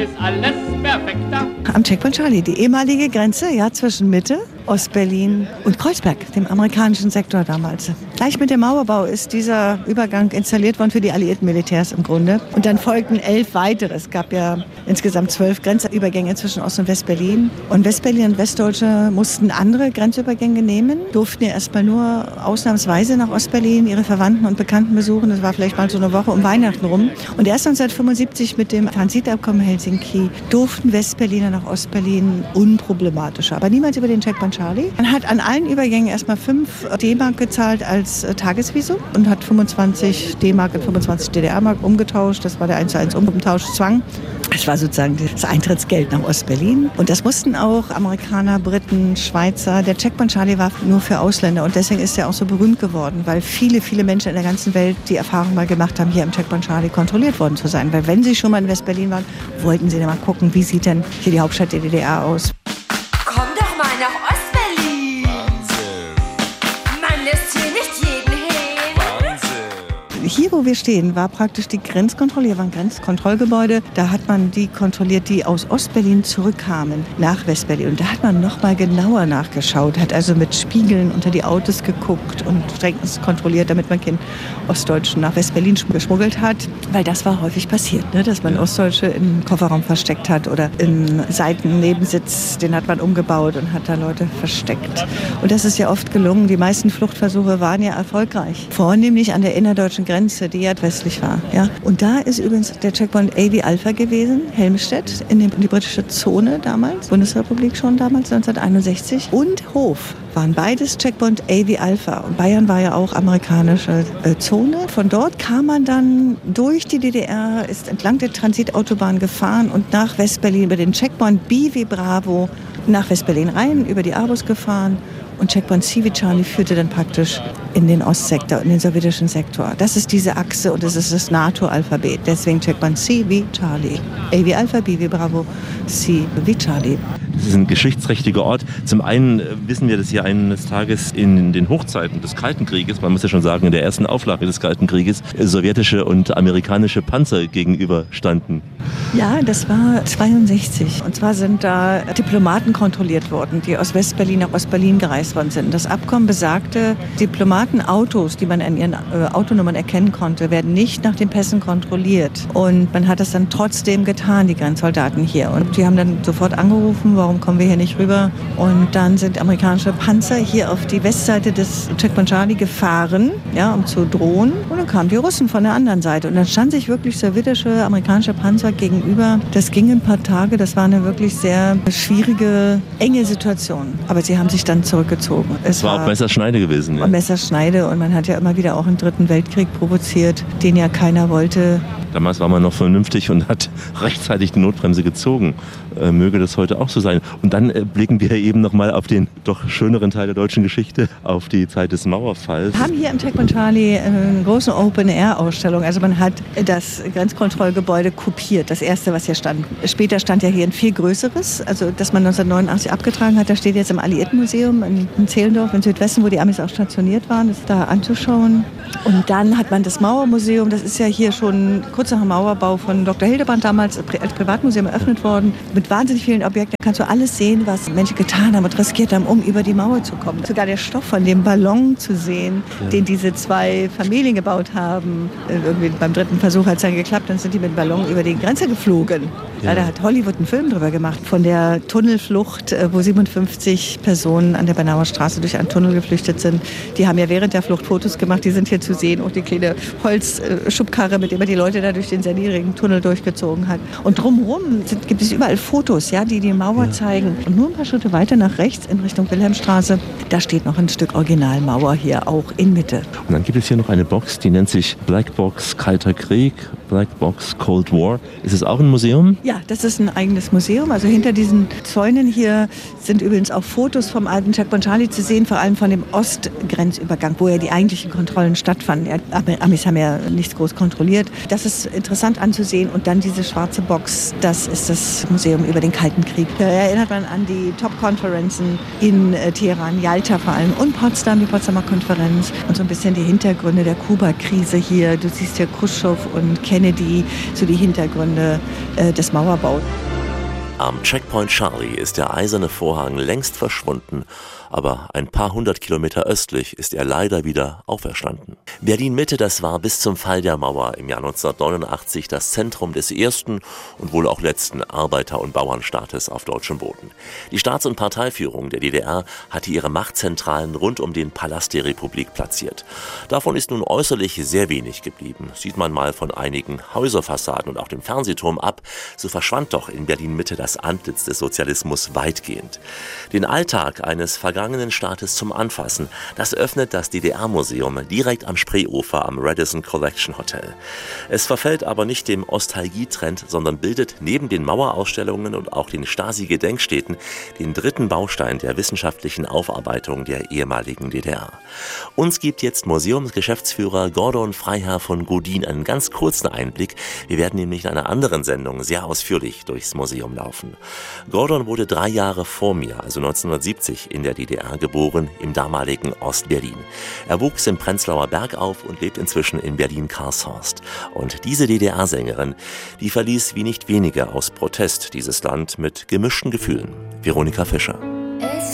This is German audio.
Ist alles perfekter. Am Checkpoint Charlie, die ehemalige Grenze zwischen Mitte, Ostberlin und Kreuzberg, dem amerikanischen Sektor damals. Gleich mit dem Mauerbau ist dieser Übergang installiert worden für die alliierten Militärs im Grunde. Und dann folgten 11 weitere. Es gab ja insgesamt 12 Grenzübergänge zwischen Ost- und Westberlin. Und Westberlin und Westdeutsche mussten andere Grenzübergänge nehmen, durften ja erstmal nur ausnahmsweise nach Ostberlin ihre Verwandten und Bekannten besuchen. Das war vielleicht mal so eine Woche um Weihnachten rum. Und erst 1975 mit dem Transitabkommen Helsinki durften Westberliner nach Ostberlin unproblematischer. Aber niemals über den Checkpoint Charlie. Man hat an allen Übergängen erstmal 5 D-Mark gezahlt als Tagesvisum und hat 25 D-Mark in 25 DDR-Mark umgetauscht. Das war der 1:1 Umtauschzwang. Das war sozusagen das Eintrittsgeld nach Ostberlin. Und das mussten auch Amerikaner, Briten, Schweizer. Der Checkpoint Charlie war nur für Ausländer und deswegen ist er auch so berühmt geworden, weil viele, viele Menschen in der ganzen Welt die Erfahrung mal gemacht haben, hier im Checkpoint Charlie kontrolliert worden zu sein. Weil wenn sie schon mal in Westberlin waren, wollten sie dann mal gucken, wie sieht denn hier die Hauptstadt der DDR aus. Komm doch mal nach Ostberlin. Wahnsinn. Man lässt hier nicht jeden hin. Wahnsinn. Hier, wo wir stehen, war praktisch die Grenzkontrolle. Hier war ein Grenzkontrollgebäude. Da hat man die kontrolliert, die aus Ostberlin zurückkamen nach Westberlin. Und da hat man noch mal genauer nachgeschaut, hat also mit Spiegeln unter die Autos geguckt und strengstens kontrolliert, damit man keinen Ostdeutschen nach Westberlin geschmuggelt hat. Weil das war häufig passiert, ne? Dass man Ostdeutsche im Kofferraum versteckt hat oder im Seitennebensitz, den hat man umgebaut und hat da Leute versteckt. Und das ist ja oft gelungen. Die meisten Fluchtversuche waren ja erfolgreich. Vornehmlich an der innerdeutschen Grenze, die ja westlich war. Ja? Und da ist übrigens der Checkpoint A wie Alpha gewesen, Helmstedt, in die britische Zone damals, Bundesrepublik schon damals, 1961. Und Hof waren beides Checkpoint A wie Alpha. Und Bayern war ja auch amerikanische Zone. Von dort kam man dann durch die DDR, ist entlang der Transitautobahn gefahren und nach Westberlin über den Checkpoint B wie Bravo nach Westberlin rein, über die Arbus gefahren. Und Checkpoint C wie Charlie führte dann praktisch in den Ostsektor, in den sowjetischen Sektor. Das ist diese Achse und das ist das NATO-Alphabet. Deswegen Checkpoint C wie Charlie. A wie Alpha, B wie Bravo, C wie Charlie. Das ist ein geschichtsträchtiger Ort. Zum einen wissen wir, dass hier eines Tages in den Hochzeiten des Kalten Krieges, man muss ja schon sagen, in der ersten Auflage des Kalten Krieges, sowjetische und amerikanische Panzer gegenüberstanden. Ja, das war 62. Und zwar sind da Diplomaten kontrolliert worden, die aus Westberlin nach Ostberlin gereist worden sind. Das Abkommen besagte, Diplomatenautos, die man an ihren Autonummern erkennen konnte, werden nicht nach den Pässen kontrolliert. Und man hat das dann trotzdem getan, die Grenzsoldaten hier. Und die haben dann sofort angerufen, warum kommen wir hier nicht rüber? Und dann sind amerikanische Panzer hier auf die Westseite des Checkpoint Charlie gefahren, ja, um zu drohen. Und dann kamen die Russen von der anderen Seite. Und dann stand sich wirklich sowjetische, amerikanische Panzer gegenüber. Das ging ein paar Tage. Das war eine wirklich sehr schwierige, enge Situation. Aber sie haben sich dann zurückgezogen. Es war auch Messerschneide gewesen. Ja. Messerschneide. Und man hat ja immer wieder auch einen Dritten Weltkrieg provoziert, den ja keiner wollte. Damals war man noch vernünftig und hat rechtzeitig die Notbremse gezogen. Möge das heute auch so sein. Und dann blicken wir eben nochmal auf den doch schöneren Teil der deutschen Geschichte, auf die Zeit des Mauerfalls. Wir haben hier im Checkpoint Charlie eine große Open-Air-Ausstellung. Also man hat das Grenzkontrollgebäude kopiert, das erste, was hier stand. Später stand ja hier ein viel größeres, also das man 1989 abgetragen hat. Das steht jetzt im Alliiertenmuseum in Zehlendorf im Südwesten, wo die Amis auch stationiert waren, das ist da anzuschauen. Und dann hat man das Mauermuseum, das ist ja hier schon kurz nach dem Mauerbau von Dr. Hildebrand damals als Privatmuseum eröffnet worden. Mit wahnsinnig vielen Objekten kannst du alles sehen, was Menschen getan haben und riskiert haben, um über die Mauer zu kommen. Sogar der Stoff von dem Ballon zu sehen, den diese 2 Familien gebaut haben. Irgendwie beim 3. Versuch hat es dann geklappt, dann sind die mit dem Ballon über die Grenze geflogen. Ja, da hat Hollywood einen Film drüber gemacht, von der Tunnelflucht, wo 57 Personen an der Bernauer Straße durch einen Tunnel geflüchtet sind. Die haben ja während der Flucht Fotos gemacht, die sind hier zu sehen. Und die kleine Holzschubkarre, mit der man die Leute da durch den sehr niedrigen Tunnel durchgezogen hat. Und drumherum gibt es überall Fotos, ja, die die Mauer zeigen. Und nur ein paar Schritte weiter nach rechts in Richtung Wilhelmstraße, da steht noch ein Stück Originalmauer hier auch in Mitte. Und dann gibt es hier noch eine Box, die nennt sich Black Box Kalter Krieg, Black Box Cold War. Ist es auch ein Museum? Ja, das ist ein eigenes Museum. Also hinter diesen Zäunen hier sind übrigens auch Fotos vom alten Checkpoint Charlie zu sehen, vor allem von dem Ostgrenzübergang, wo ja die eigentlichen Kontrollen stattfanden. Die Amis haben ja nichts groß kontrolliert. Das ist interessant anzusehen. Und dann diese schwarze Box, das ist das Museum über den Kalten Krieg. Da erinnert man an die Top-Konferenzen in Teheran, Jalta vor allem und Potsdam, die Potsdamer Konferenz. Und so ein bisschen die Hintergründe der Kuba-Krise hier. Du siehst hier Khrushchev und Kennedy, so die Hintergründe des Mauerfalls Mauerbau. Am Checkpoint Charlie ist der eiserne Vorhang längst verschwunden, aber ein paar hundert Kilometer östlich ist er leider wieder auferstanden. Berlin-Mitte, das war bis zum Fall der Mauer im Jahr 1989 das Zentrum des ersten und wohl auch letzten Arbeiter- und Bauernstaates auf deutschem Boden. Die Staats- und Parteiführung der DDR hatte ihre Machtzentralen rund um den Palast der Republik platziert. Davon ist nun äußerlich sehr wenig geblieben. Sieht man mal von einigen Häuserfassaden und auch dem Fernsehturm ab, so verschwand doch in Berlin-Mitte das Antlitz des Sozialismus weitgehend. Den Alltag eines vergangenen Staates zum Anfassen, das öffnet das DDR-Museum direkt am Spreeufer am Radisson Collection Hotel. Es verfällt aber nicht dem Ostalgietrend, sondern bildet neben den Mauerausstellungen und auch den Stasi-Gedenkstätten den dritten Baustein der wissenschaftlichen Aufarbeitung der ehemaligen DDR. Uns gibt jetzt Museumsgeschäftsführer Gordon Freiherr von Godin einen ganz kurzen Einblick. Wir werden nämlich in einer anderen Sendung sehr ausführlich durchs Museum laufen. Gordon wurde 3 Jahre vor mir, also 1970, in der DDR geboren, im damaligen Ostberlin. Er wuchs im Prenzlauer Berg auf und lebt inzwischen in Berlin-Karlshorst. Und diese DDR-Sängerin, die verließ wie nicht wenige aus Protest dieses Land mit gemischten Gefühlen. Veronika Fischer.